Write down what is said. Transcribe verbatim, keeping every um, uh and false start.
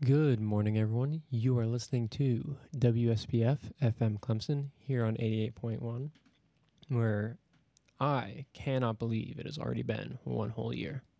Good morning, everyone. You are listening to W S P F F M Clemson here on eighty-eight point one, where I cannot believe it has already been one whole year.